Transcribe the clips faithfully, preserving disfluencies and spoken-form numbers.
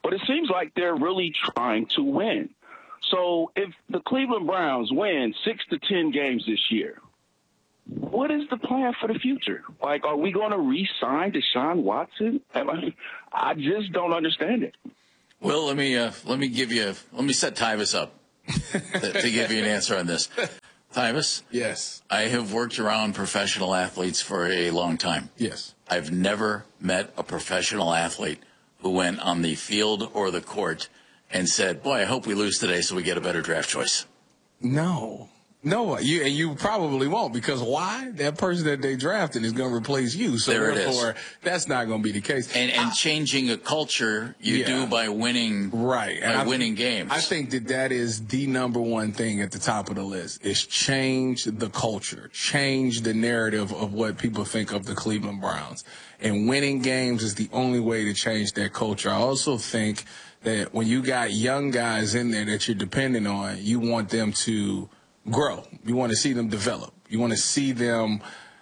but it seems like they're really trying to win. So if the Cleveland Browns win six to ten games this year, what is the plan for the future? Like, are we going to re-sign Deshaun Watson? I, mean, I just don't understand it. Well, let me uh, let me give you let me set Tyvis up to, to give you an answer on this. Tyvis? Yes. I have worked around professional athletes for a long time. Yes. I've never met a professional athlete who went on the field or the court and said, boy, I hope we lose today so we get a better draft choice. No. No, you and you probably won't, because why? That person that they drafted is going to replace you. So there therefore, it is. That's not going to be the case. And, and I, changing a culture, you yeah. do by winning, right? By and I, winning games. I think that that is the number one thing at the top of the list: is change the culture, change the narrative of what people think of the Cleveland Browns. And winning games is the only way to change that culture. I also think that when you got young guys in there that you're depending on, you want them to grow. You want to see them develop. You want to see them,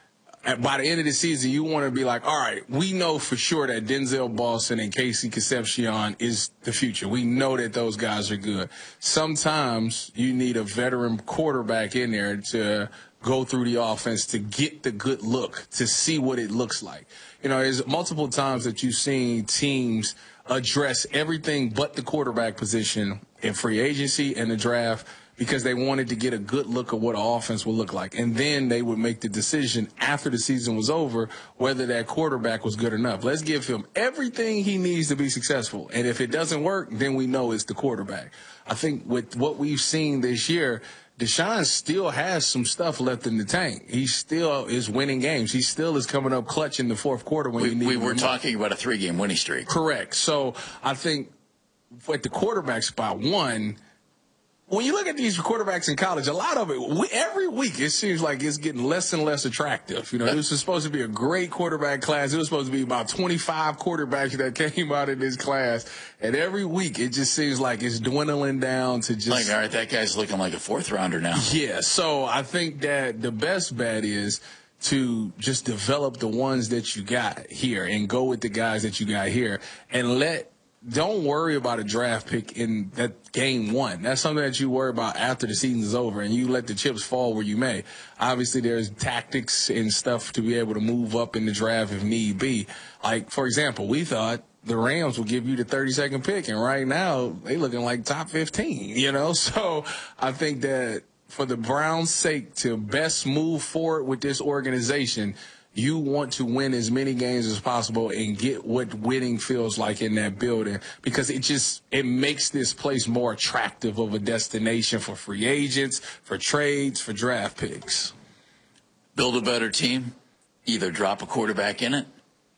by the end of the season, you want to be like, all right, we know for sure that Denzel Boston and Casey Concepcion is the future. We know that those guys are good. Sometimes you need a veteran quarterback in there to go through the offense to get the good look, to see what it looks like. You know, there's multiple times that you've seen teams address everything but the quarterback position in free agency and the draft, because they wanted to get a good look at what an offense would look like. And then they would make the decision after the season was over whether that quarterback was good enough. Let's give him everything he needs to be successful. And if it doesn't work, then we know it's the quarterback. I think with what we've seen this year, Deshaun still has some stuff left in the tank. He still is winning games. He still is coming up clutch in the fourth quarter when we, you need we him. We were talking about a three-game winning streak. Correct. So I think at the quarterback spot, one, when you look at these quarterbacks in college, a lot of it, we, every week, it seems like it's getting less and less attractive. You know, this was supposed to be a great quarterback class. It was supposed to be about twenty-five quarterbacks that came out of this class. And every week, it just seems like it's dwindling down to just... Like, all right, that guy's looking like a fourth rounder now. Yeah, so I think that the best bet is to just develop the ones that you got here and go with the guys that you got here and let... Don't worry about a draft pick in that game one. That's something that you worry about after the season is over, and you let the chips fall where you may. Obviously, there's tactics and stuff to be able to move up in the draft if need be. Like, for example, we thought the Rams would give you the thirty-second pick, and right now they looking like top fifteen, you know? So I think that for the Browns' sake to best move forward with this organization, you want to win as many games as possible and get what winning feels like in that building, because it just, it makes this place more attractive of a destination for free agents, for trades, for draft picks. Build a better team. Either drop a quarterback in it,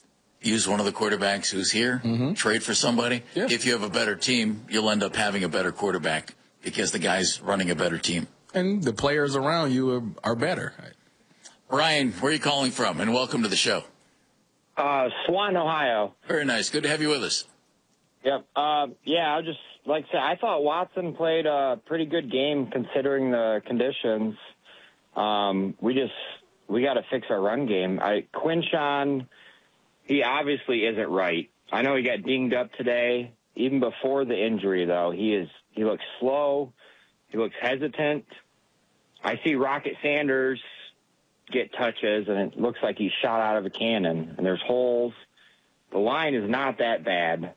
use one of the quarterbacks who's here, mm-hmm. trade for somebody. Yeah. If you have a better team, you'll end up having a better quarterback because the guy's running a better team. And the players around you are, are better. Ryan, where are you calling from? And welcome to the show. Uh, Swan, Ohio. Very nice. Good to have you with us. Yep. Uh, yeah, I just like to say, I thought Watson played a pretty good game considering the conditions. Um, we just, we got to fix our run game. I, Quinshon, he obviously isn't right. I know he got dinged up today. Even before the injury, though, he is, he looks slow. He looks hesitant. I see Rocket Sanders get touches, and it looks like he's shot out of a cannon, and there's holes. The line is not that bad.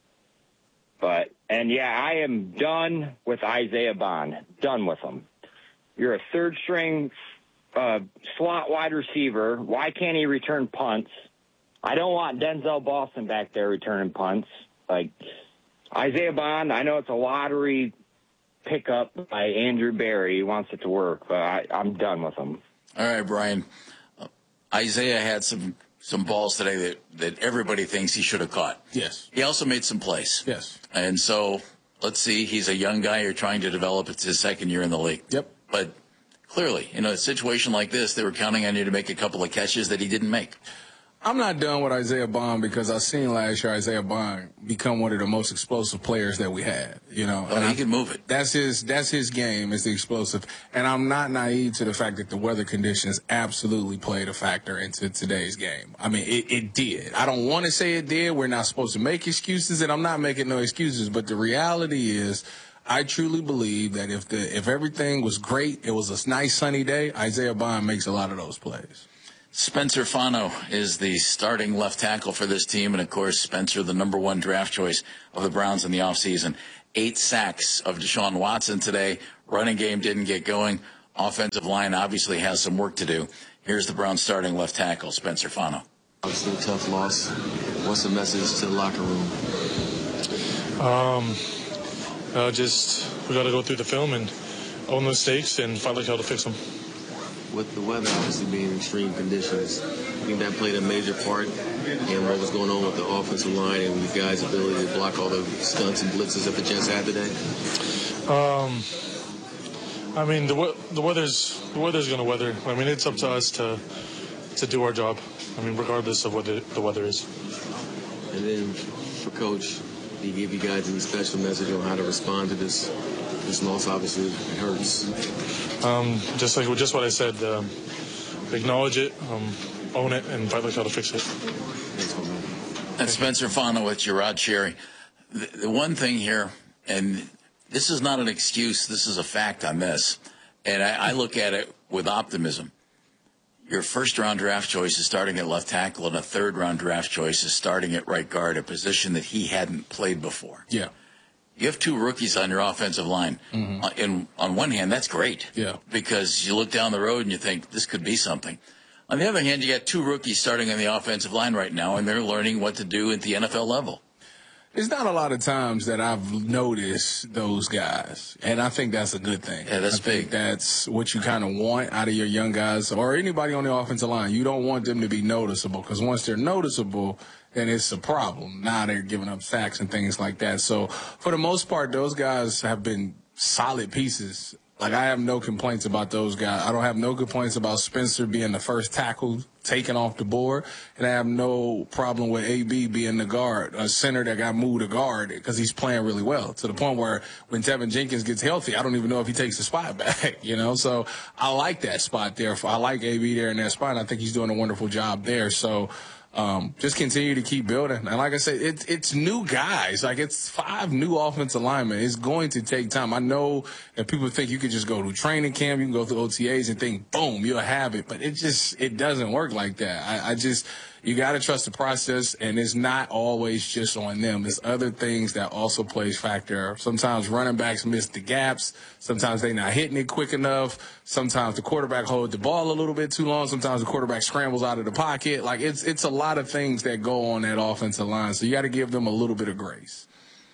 But, and yeah, I am done with Isaiah Bond. Done with him. You're a third-string uh, slot wide receiver. Why can't he return punts? I don't want Denzel Boston back there returning punts. Like, Isaiah Bond, I know it's a lottery pickup by Andrew Berry. He wants it to work, but I, I'm done with him. All right, Brian. Uh, Isaiah had some, some balls today that, that everybody thinks he should have caught. Yes. He also made some plays. Yes. And so, let's see, he's a young guy you're trying to develop. It's his second year in the league. Yep. But clearly, in a situation like this, they were counting on you to make a couple of catches that he didn't make. I'm not done with Isaiah Bond because I've seen last year Isaiah Bond become one of the most explosive players that we had. You know, oh, and he I, can move it. That's his. That's his game. Is the explosive. And I'm not naive to the fact that the weather conditions absolutely played a factor into today's game. I mean, it, it did. I don't want to say it did. We're not supposed to make excuses, and I'm not making no excuses. But the reality is, I truly believe that if the if everything was great, it was a nice sunny day, Isaiah Bond makes a lot of those plays. Spencer Fano is the starting left tackle for this team. And, of course, Spencer, the number one draft choice of the Browns in the offseason. Eight sacks of Deshaun Watson today. Running game didn't get going. Offensive line obviously has some work to do. Here's the Browns starting left tackle, Spencer Fano. Obviously a tough loss. What's the message to the locker room? Um, uh, just we got to go through the film and own the mistakes and find like how to fix them. With the weather obviously being extreme conditions, I think that played a major part in what was going on with the offensive line and you guys' ability to block all the stunts and blitzes that the Jets had today? Um, I mean, the the weather's the weather's going to weather. I mean, it's up to us to to do our job. I mean, regardless of what the, the weather is. And then for Coach, he gave you guys any special message on how to respond to this this loss? Obviously, it hurts. Um, just like just what I said, um, acknowledge it, um, own it, and find like how to fix it. That's Spencer Fano with Gerard Cherry. The, the one thing here, and this is not an excuse, this is a fact on this, and I, I look at it with optimism. Your first-round draft choice is starting at left tackle, and a third-round draft choice is starting at right guard, a position that he hadn't played before. Yeah. You have two rookies on your offensive line. Mm-hmm. Uh, and on one hand, that's great. Yeah. Because you look down the road and you think this could be something. On the other hand, you got two rookies starting on the offensive line right now, and they're learning what to do at the N F L level. There's not a lot of times that I've noticed those guys, and I think that's a good thing. Yeah, that's I think big. That's what you kind of want out of your young guys or anybody on the offensive line. You don't want them to be noticeable because once they're noticeable, then it's a problem. Now they're giving up sacks and things like that. So for the most part, those guys have been solid pieces. Like, I have no complaints about those guys. I don't have no complaints about Spencer being the first tackle taken off the board, and I have no problem with A B being the guard, a center that got moved to guard because he's playing really well to the point where when Tevin Jenkins gets healthy, I don't even know if he takes the spot back, you know? So I like that spot there. I like A B there in that spot, and I think he's doing a wonderful job there. So Um, just continue to keep building. And like I said, it, it's new guys. Like, it's five new offensive linemen. It's going to take time. I know that people think you could just go to training camp, you can go through O T As and think, boom, you'll have it. But it just, it doesn't work like that. I, I just, you got to trust the process, and it's not always just on them. There's other things that also plays factor. Sometimes running backs miss the gaps. Sometimes they're not hitting it quick enough. Sometimes the quarterback holds the ball a little bit too long. Sometimes the quarterback scrambles out of the pocket. Like, it's it's a lot of things that go on that offensive line. So you got to give them a little bit of grace.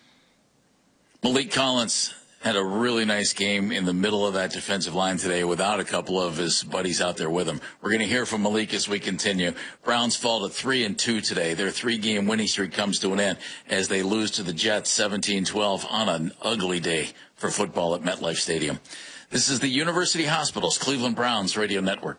Malik Collins had a really nice game in the middle of that defensive line today without a couple of his buddies out there with him. We're going to hear from Malik as we continue. Browns fall to three and two today. Their three-game winning streak comes to an end as they lose to the Jets seventeen twelve on an ugly day for football at MetLife Stadium. This is the University Hospitals Cleveland Browns Radio Network.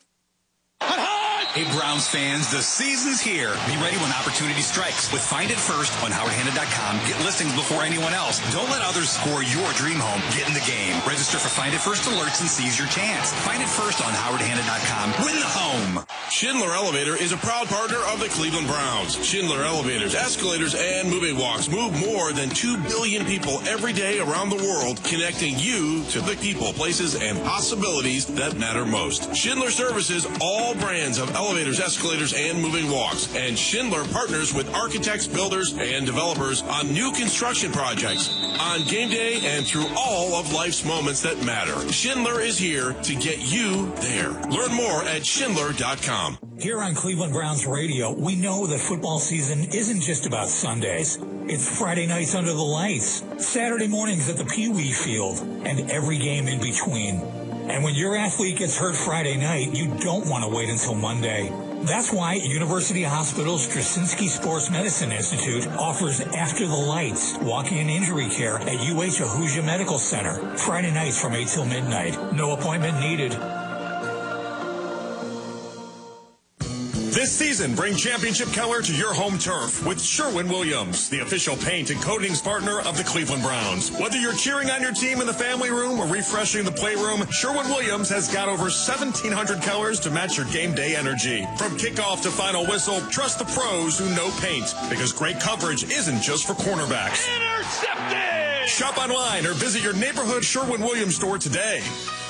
Hey, Browns fans, the season's here. Be ready when opportunity strikes with Find It First on Howard Hanna dot com. Get listings before anyone else. Don't let others score your dream home. Get in the game. Register for Find It First alerts and seize your chance. Find It First on Howard Hanna dot com. Win the home. Schindler Elevator is a proud partner of the Cleveland Browns. Schindler Elevators, escalators, and moving walks move more than two billion people every day around the world, connecting you to the people, places, and possibilities that matter most. Schindler services all brands of elevators, escalators, and moving walks. And Schindler partners with architects, builders, and developers on new construction projects, on game day, and through all of life's moments that matter. Schindler is here to get you there. Learn more at Schindler dot com. Here on Cleveland Browns Radio, we know that football season isn't just about Sundays. It's Friday nights under the lights, Saturday mornings at the Pee Wee Field, and every game in between. And when your athlete gets hurt Friday night, you don't want to wait until Monday. That's why University Hospital's Straczynski Sports Medicine Institute offers After the Lights walk-in injury care at U H Ahuja Medical Center, Friday nights from eight till midnight. No appointment needed. This season, season, bring championship color to your home turf with Sherwin-Williams, the official paint and coatings partner of the Cleveland Browns. Whether you're cheering on your team in the family room or refreshing the playroom, Sherwin-Williams has got over seventeen hundred colors to match your game day energy. From kickoff to final whistle, trust the pros who know paint, because great coverage isn't just for cornerbacks. Intercepted! Shop online or visit your neighborhood Sherwin-Williams store today.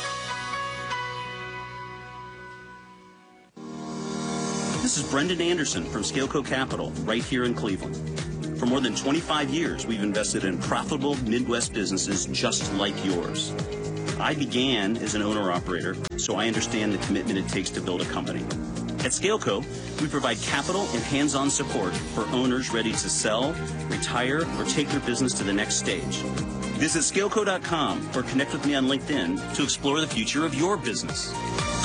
This is Brendan Anderson from Scaleco Capital, right here in Cleveland. For more than twenty-five years, we've invested in profitable Midwest businesses just like yours. I began as an owner-operator, so I understand the commitment it takes to build a company. At Scaleco, we provide capital and hands-on support for owners ready to sell, retire, or take their business to the next stage. Visit scaleco dot com or connect with me on LinkedIn to explore the future of your business.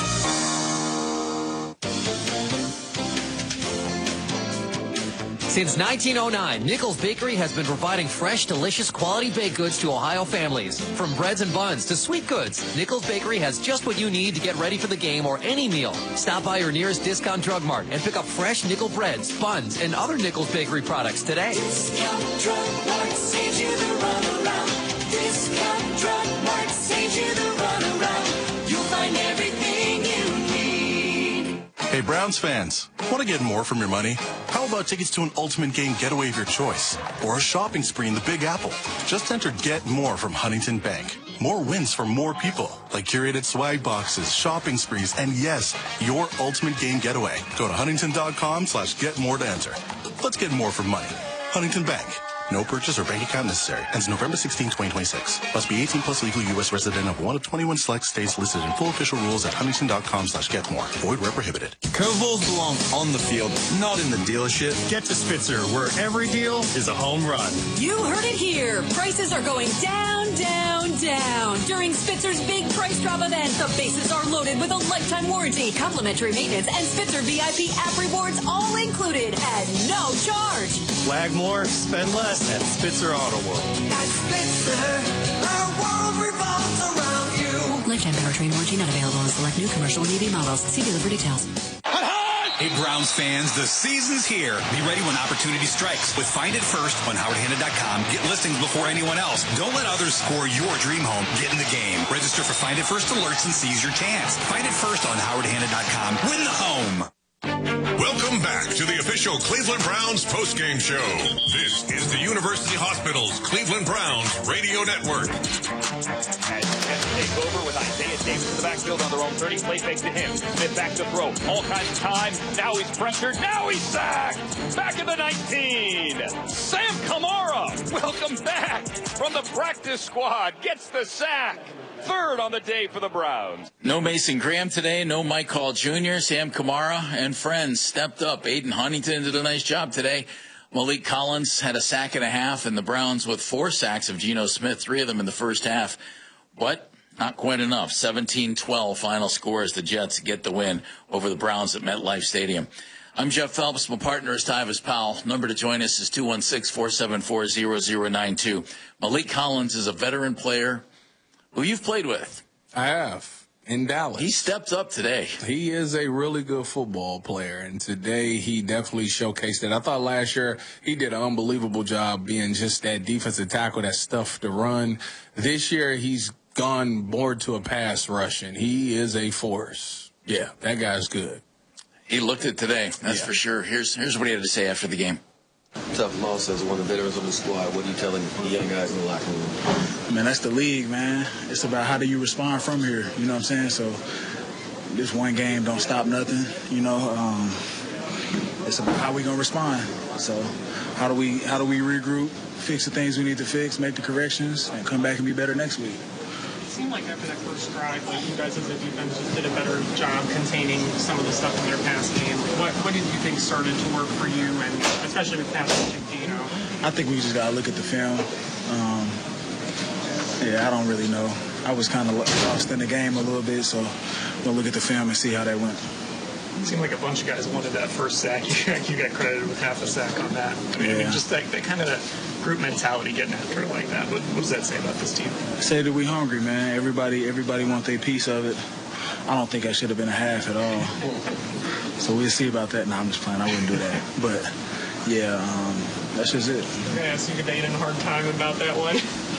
Since nineteen oh nine, Nichols Bakery has been providing fresh, delicious, quality baked goods to Ohio families. From breads and buns to sweet goods, Nichols Bakery has just what you need to get ready for the game or any meal. Stop by your nearest Discount Drug Mart and pick up fresh Nickel breads, buns, and other Nichols Bakery products today. Discount Drug Mart saves you the runaround. Discount Drug Mart saves you the runaround. You'll find everything you need. Hey, Browns fans, want to get more from your money? How about tickets to an ultimate game getaway of your choice? Or a shopping spree in the Big Apple? Just enter Get More from Huntington Bank. More wins for more people, like curated swag boxes, shopping sprees, and yes, your ultimate game getaway. Go to huntington.com slash get more to enter. Let's get more from money. Huntington Bank. No purchase or bank account necessary. Ends November sixteenth, twenty twenty-six. Must be eighteen plus, legal U S resident of one of twenty-one select states listed in full official rules at huntington.com slash get more. Void where prohibited. Curveballs belong on the field, not in the dealership. Get to Spitzer, where every deal is a home run. You heard it here. Prices are going down, down, down. During Spitzer's big price drop event, the bases are loaded with a lifetime warranty, complimentary maintenance, and Spitzer V I P app rewards all included at no charge. Flag more, spend less at Spitzer Auto World. At Spitzer, our world revolves around you. Lifetime powertrain warranty not available on select new commercial and E V models. See dealer for details. Hey, Browns fans, the season's here. Be ready when opportunity strikes with Find It First on Howard Hanna dot com. Get listings before anyone else. Don't let others score your dream home. Get in the game. Register for Find It First alerts and seize your chance. Find It First on Howard Hanna dot com. Win the home. Welcome back to the official Cleveland Browns postgame show. This is the University Hospital's Cleveland Browns radio network. As Jets take over with Isaiah Davis in the backfield on their own thirty. Play fake to him. Smith back to throw. All kinds of time. Now he's pressured. Now he's sacked. Back in the nineteen. Sam Kamara, welcome back from the practice squad. Gets the sack. Third on the day for the Browns. No Mason Graham today, no Mike Hall Junior Sam Kamara and friends stepped up. Aiden Huntington did a nice job today. Malik Collins had a sack and a half, and the Browns with four sacks of Geno Smith, three of them in the first half. But not quite enough. seventeen twelve final score as the Jets get the win over the Browns at MetLife Stadium. I'm Jeff Phelps. My partner is Tyvis Powell. Number to join us is two one six, four seven four, zero zero nine two. Malik Collins is a veteran player who you've played with. I have, in Dallas. He stepped up today. He is a really good football player, and today he definitely showcased it. I thought last year he did an unbelievable job being just that defensive tackle that stuffed the run. This year he's gone more to a pass rush, and he is a force. Yeah, that guy's good. He looked it today, that's yeah. for sure. Here's here's what he had to say after the game. Tough loss as one of the veterans of the squad. What are you telling the young guys in the locker room? Man, that's the league, man. It's about how do you respond from here. You know what I'm saying? So this one game don't stop nothing. You know, um, it's about how we gonna respond. So how do we how do we regroup, fix the things we need to fix, make the corrections, and come back and be better next week. It seemed like after that first drive, like you guys as a defense just did a better job containing some of the stuff in their pass game. What what did you think started to work for you, and especially with pass catching, you know? I think we just gotta look at the film. Um, yeah, I don't really know. I was kind of lost in the game a little bit, so we'll look at the film and see how that went. It seemed like a bunch of guys wanted that first sack. You got credited with half a sack on that. I mean, yeah. I mean just that, that kind of that group mentality, getting after it like that. What, what does that say about this team? Say that we hungry, man. Everybody, everybody wants their piece of it. I don't think I should have been a half at all. So we'll see about that. No, I'm just playing. I wouldn't do that. But, yeah, um, that's just it. Yeah, so you're debating a hard time about that one.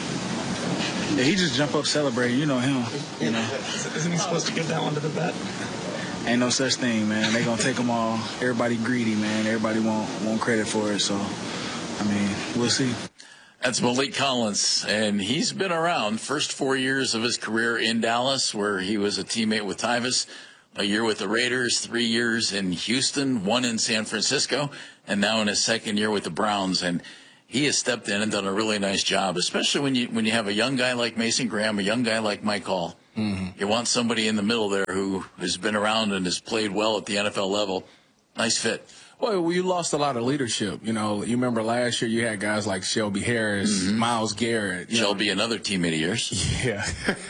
Yeah, he just jump up celebrating. You know him. You know. Isn't he supposed to give that one to the vet? Ain't no such thing, man. They gonna take them all. Everybody greedy, man. Everybody want want credit for it. So, I mean, we'll see. That's Maliek Collins, and he's been around. First four years of his career in Dallas, where he was a teammate with Tyvis, a year with the Raiders, three years in Houston, one in San Francisco, and now in his second year with the Browns. And he has stepped in and done a really nice job, especially when you when you have a young guy like Mason Graham, a young guy like Mike Hall. Mm-hmm. You want somebody in the middle there who has been around and has played well at the N F L level. Nice fit. Well, you lost a lot of leadership. You know, you remember last year you had guys like Shelby Harris, mm-hmm. Myles Garrett. Shelby, know. Another teammate of yours. Yeah.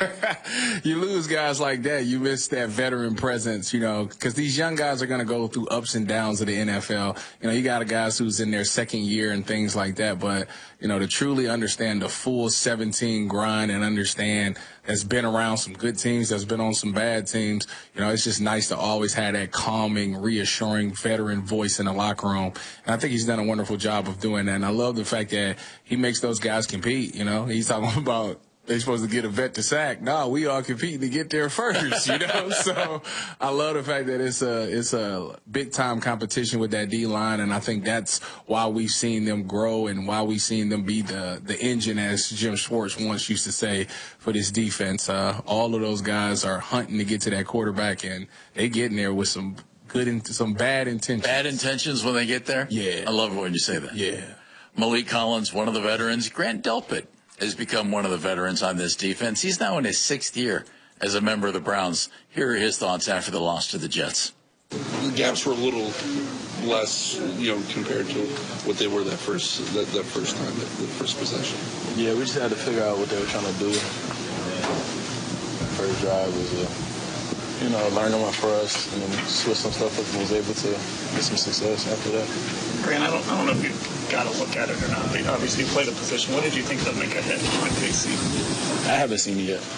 You lose guys like that. You miss that veteran presence, you know, because these young guys are going to go through ups and downs of the N F L. You know, you got a guys who's in their second year and things like that. But, you know, to truly understand the full seventeen grind and understand that's been around some good teams, that's been on some bad teams, you know, it's just nice to always have that calming, reassuring veteran voice in the locker room. And I think he's done a wonderful job of doing that. And I love the fact that he makes those guys compete. You know, he's talking about they're supposed to get a vet to sack. No, we all compete to get there first, you know. So I love the fact that it's a it's a big time competition with that D line, and I think that's why we've seen them grow and why we've seen them be the the engine, as Jim Schwartz once used to say, for this defense. Uh, all of those guys are hunting to get to that quarterback, and they getting there with some good and some bad intentions. Bad intentions when they get there? Yeah. I love it when you say that. Yeah. Maliek Collins, one of the veterans. Grant Delpit has become one of the veterans on this defense. He's now in his sixth year as a member of the Browns. Here are his thoughts after the loss to the Jets. The gaps were a little less, you know, compared to what they were that first that, that first time, that, the first possession. Yeah, we just had to figure out what they were trying to do. First drive was a, you know, learning one for us, and then switch some stuff up and was able to get some success after that. Grant, I don't, I don't know if you got to look at it or not. They obviously played a position. What did you think of Micah Hyde with K C? I haven't seen it yet.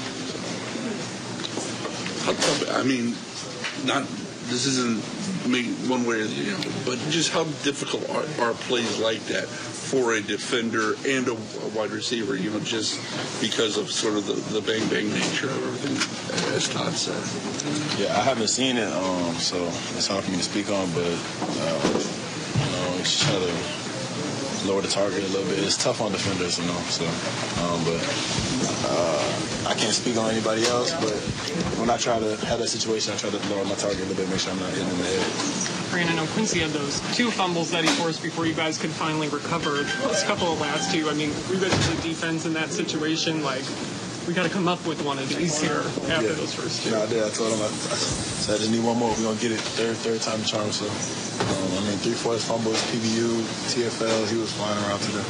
How tough, I mean, not, this isn't me one way or the other, but just how difficult are, are plays like that for a defender and a, a wide receiver, you know, just because of sort of the, the bang-bang nature of everything, as Todd said. Yeah, I haven't seen it, um, so it's hard for me to speak on, but, uh, you know, just try to lower the target a little bit. It's tough on defenders, you know, so, um, but uh, I can't speak on anybody else, but when I try to have that situation, I try to lower my target a little bit, make sure I'm not hitting in the head. Brandon, I know Quincy had those two fumbles that he forced before you guys could finally recover. Those couple of last two, I mean, we got to the defense in that situation, like, we got to come up with one of these here after yeah. those first two. No, I did. I told him I, I said I just need one more. We're going to get it third third time the charm. So, um, I mean, three forced fumbles, P B U, T F Ls, he was flying around today.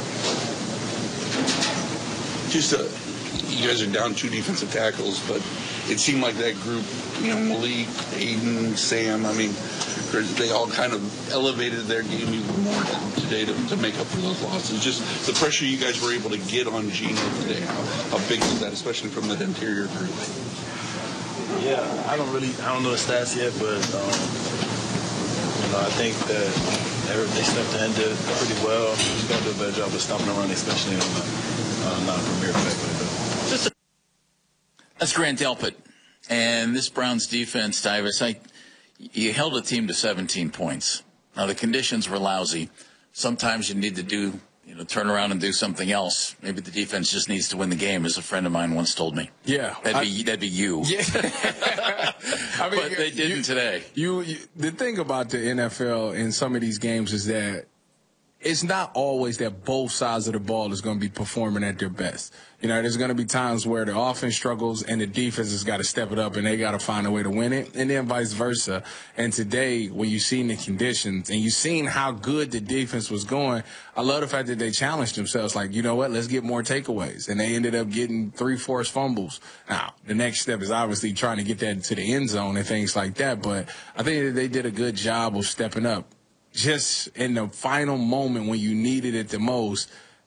Just, uh, you guys are down two defensive tackles, but it seemed like that group, you know, Malik, Aiden, Sam, I mean, they all kind of elevated their game even more today to, to make up for those losses. Just the pressure you guys were able to get on Geno today, how, how big was that, especially from that interior group? Yeah, I don't really, I don't know the stats yet, but, um, you know, I think that they stepped in and did pretty well. We're going to do a better job of stopping the run, especially on the uh, non-premier play like that. Just a- That's Grant Delpit. And this Browns defense, Tyvis, I... You held a team to seventeen points. Now, the conditions were lousy. Sometimes you need to do, you know, turn around and do something else. Maybe the defense just needs to win the game, as a friend of mine once told me. Yeah. That'd be, I, that'd be you. Yeah. I mean, but they didn't you, today. You, you, the thing about the N F L in some of these games is that it's not always that both sides of the ball is going to be performing at their best. You know, there's going to be times where the offense struggles and the defense has got to step it up and they got to find a way to win it, and then vice versa. And today, when you've seen the conditions and you've seen how good the defense was going, I love the fact that they challenged themselves. Like, you know what, let's get more takeaways. And they ended up getting three forced fumbles. Now, the next step is obviously trying to get that to the end zone and things like that. But I think that they did a good job of stepping up. Just in the final moment when you needed it the most,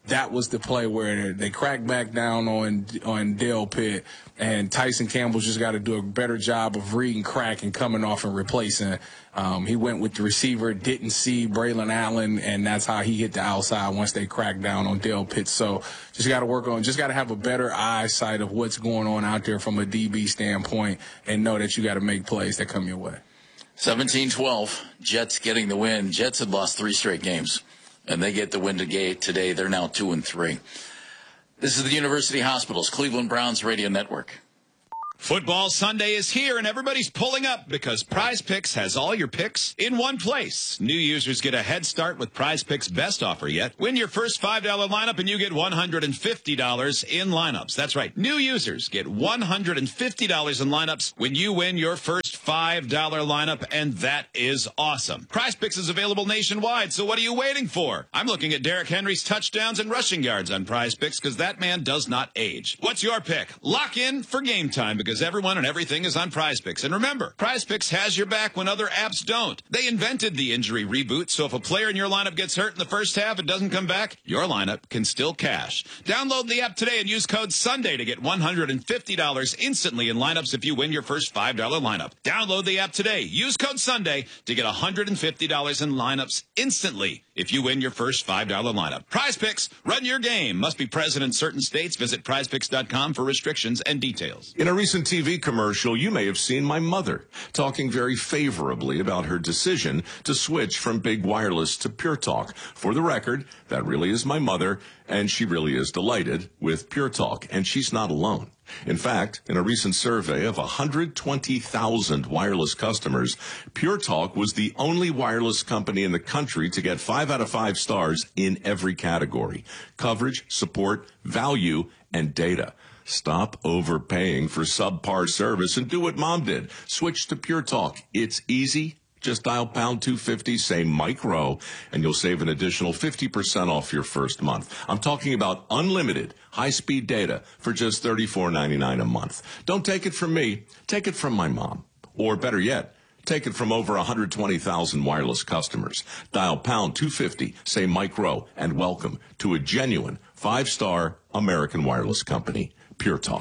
that was the play where they cracked back down on on Dale Pitt, and Tyson Campbell just got to do a better job of reading crack and coming off and replacing. Um, he went with the receiver, didn't see Braylon Allen, and that's how he hit the outside once they cracked down on Dale Pitt. So just got to work on, just got to have a better eyesight of what's going on out there from a D B standpoint, and know that you got to make plays that come your way. seventeen twelve, Jets getting the win. Jets had lost three straight games, and they get the win today. They're now two and three. This is the University Hospitals Cleveland Browns Radio Network. Football Sunday is here, and everybody's pulling up because Prize Picks has all your picks in one place. New users get a head start with Prize Picks' best offer yet. Win your first five dollar lineup, and you get one hundred fifty dollars in lineups. That's right. New users get one hundred fifty dollars in lineups when you win your first five dollar lineup, and that is awesome. Prize Picks is available nationwide, so what are you waiting for? I'm looking at Derrick Henry's touchdowns and rushing yards on Prize Picks because that man does not age. What's your pick? Lock in for game time because everyone and everything is on Prize Picks. And remember, Prize Picks has your back when other apps don't. They invented the injury reboot, so if a player in your lineup gets hurt in the first half and doesn't come back, your lineup can still cash. Download the app today and use code SUNDAY to get one hundred fifty dollars instantly in lineups if you win your first five dollar lineup. Download the app today. Use code SUNDAY to get one hundred fifty dollars in lineups instantly if you win your first five dollar lineup. Prize Picks, run your game. Must be present in certain states. Visit prize picks dot com for restrictions and details. In a recent T V commercial, you may have seen my mother talking very favorably about her decision to switch from Big Wireless to Pure Talk. For the record, that really is my mother, and she really is delighted with Pure Talk, and she's not alone. In fact, in a recent survey of one hundred twenty thousand wireless customers, Pure Talk was the only wireless company in the country to get five out of five stars in every category: coverage, support, value, and data. Stop overpaying for subpar service and do what Mom did. Switch to Pure Talk. It's easy. Just dial pound two fifty, say Mike Rowe, and you'll save an additional fifty percent off your first month. I'm talking about unlimited high-speed data for just thirty-four ninety-nine a month. Don't take it from me. Take it from my mom. Or better yet, take it from over one hundred twenty thousand wireless customers. Dial pound two fifty, say Mike Rowe, and welcome to a genuine five-star American wireless company, Pure Talk.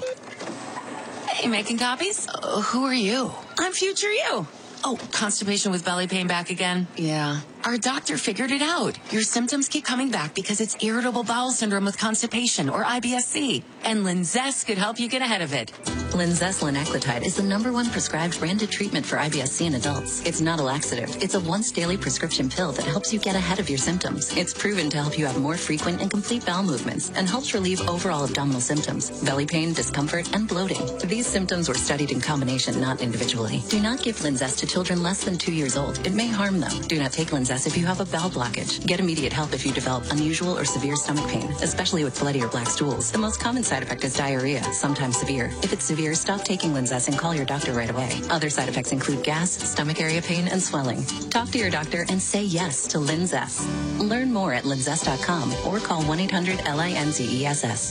Hey, making copies? Uh, who are you? I'm future you. Oh, constipation with belly pain back again? Yeah. Our doctor figured it out. Your symptoms keep coming back because it's irritable bowel syndrome with constipation, or I B S C. And Linzess could help you get ahead of it. Linzess linaclotide is the number one prescribed branded treatment for I B S C in adults. It's not a laxative. It's a once daily prescription pill that helps you get ahead of your symptoms. It's proven to help you have more frequent and complete bowel movements and helps relieve overall abdominal symptoms, belly pain, discomfort, and bloating. These symptoms were studied in combination, not individually. Do not give Linzess to children less than two years old. It may harm them. Do not take Linzess if you have a bowel blockage. Get immediate help if you develop unusual or severe stomach pain, especially with bloody or black stools. The most common side effect is diarrhea, sometimes severe. If it's severe, stop taking Linzess and call your doctor right away. Other side effects include gas, stomach area pain, and swelling. Talk to your doctor and say yes to Linzess. Learn more at linzess dot com or call one eight hundred L I N Z E S S.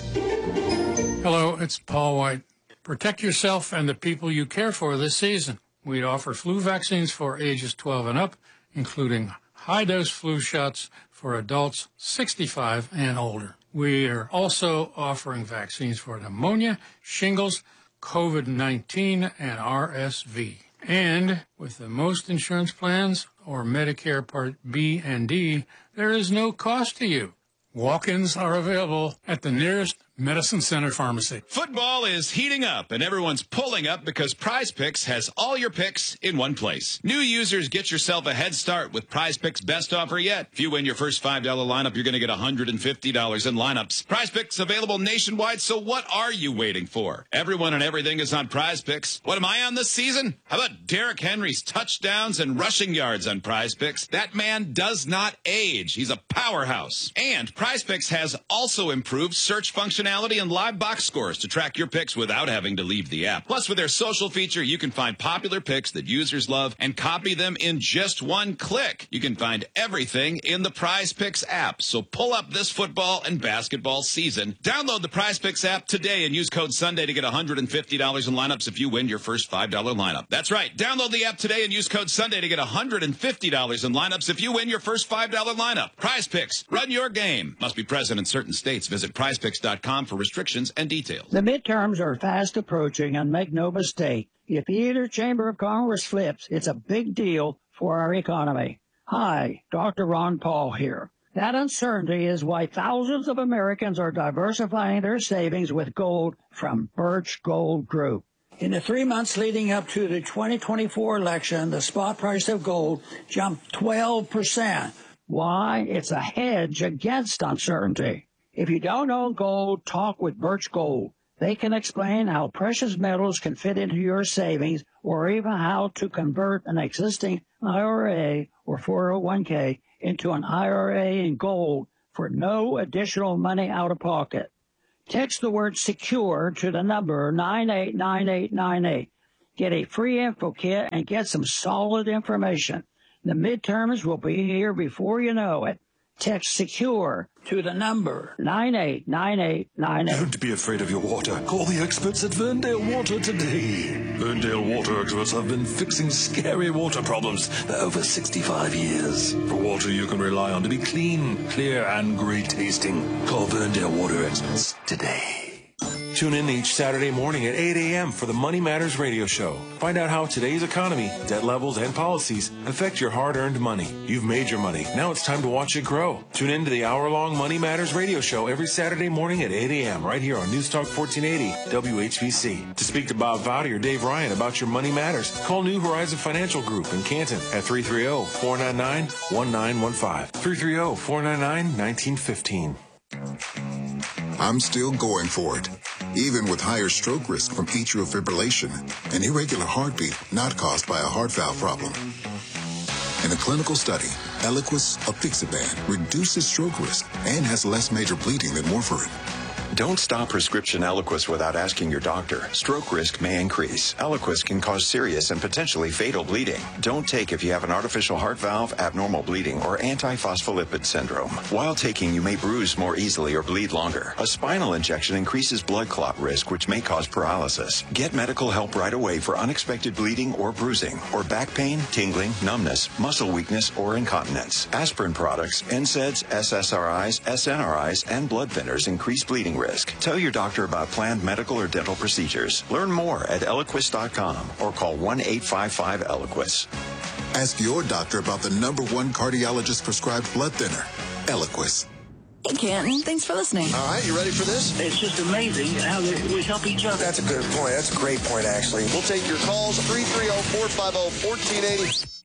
Hello, it's Paul White. Protect yourself and the people you care for this season. We offer flu vaccines for ages twelve and up, including high-dose flu shots for adults sixty-five and older. We are also offering vaccines for pneumonia, shingles, COVID nineteen, and R S V. And with the most insurance plans, or Medicare Part B and D, there is no cost to you. Walk-ins are available at the nearest Medicine Center Pharmacy. Football is heating up, and everyone's pulling up because Prize Picks has all your picks in one place. New users get yourself a head start with Prize Picks' best offer yet. If you win your first five dollar lineup, you're going to get one hundred fifty dollars in lineups. Prize Picks available nationwide, so what are you waiting for? Everyone and everything is on Prize Picks. What am I on this season? How about Derrick Henry's touchdowns and rushing yards on Prize Picks? That man does not age. He's a powerhouse. And Prize Picks has also improved search functionality functionality and live box scores to track your picks without having to leave the app. Plus, with their social feature, you can find popular picks that users love and copy them in just one click. You can find everything in the Prize Picks app. So pull up this football and basketball season. Download the Prize Picks app today and use code Sunday to get one hundred fifty dollars in lineups if you win your first five dollar lineup. That's right. Download the app today and use code Sunday to get one hundred fifty dollars in lineups if you win your first five dollar lineup. Prize Picks. Run your game. Must be present in certain states. Visit prize picks dot com for restrictions and details. The midterms are fast approaching, and make no mistake, if either chamber of Congress flips, it's a big deal for our economy. Hi, Doctor Ron Paul here. That uncertainty is why thousands of Americans are diversifying their savings with gold from Birch Gold Group. In the three months leading up to the twenty twenty-four election, the spot price of gold jumped twelve percent. Why? It's a hedge against uncertainty. If you don't own gold, talk with Birch Gold. They can explain how precious metals can fit into your savings, or even how to convert an existing I R A or four oh one k into an I R A in gold for no additional money out of pocket. Text the word SECURE to the number nine eight nine eight nine eight. Get a free info kit and get some solid information. The midterms will be here before you know it. Text SECURE to the number nine eight nine eight nine eight. Don't be afraid of your water. Call the experts at Ferndale Water today. Ferndale Water experts have been fixing scary water problems for over sixty-five years. For water you can rely on to be clean, clear, and great tasting. Call Ferndale Water experts today. Tune in each Saturday morning at eight a.m. for the Money Matters radio show. Find out how today's economy, debt levels, and policies affect your hard-earned money. You've made your money. Now it's time to watch it grow. Tune in to the hour-long Money Matters radio show every Saturday morning at eight a.m. right here on News Talk fourteen eighty W H B C. To speak to Bob Vowdy or Dave Ryan about your money matters, call New Horizon Financial Group in Canton at three three zero, four nine nine, one nine one five. three three zero, four nine nine, one nine one five. I'm still going for it, even with higher stroke risk from atrial fibrillation, an irregular heartbeat not caused by a heart valve problem. In a clinical study, Eliquis apixaban reduces stroke risk and has less major bleeding than warfarin. Don't stop prescription Eliquis without asking your doctor. Stroke risk may increase. Eliquis can cause serious and potentially fatal bleeding. Don't take if you have an artificial heart valve, abnormal bleeding, or antiphospholipid syndrome. While taking, you may bruise more easily or bleed longer. A spinal injection increases blood clot risk, which may cause paralysis. Get medical help right away for unexpected bleeding or bruising, or back pain, tingling, numbness, muscle weakness, or incontinence. Aspirin products, N SAIDs, S S R Is, S N R Is, and blood thinners increase bleeding risk. Tell your doctor about planned medical or dental procedures. Learn more at Eliquis dot com or call one eight five five Eliquis. Ask your doctor about the number one cardiologist prescribed blood thinner, Eliquis. Hey, Canton. Thanks for listening. All right, you ready for this? It's just amazing how we help each other. That's a good point. That's a great point, actually. We'll take your calls, three three zero, four five zero, one four eight zero.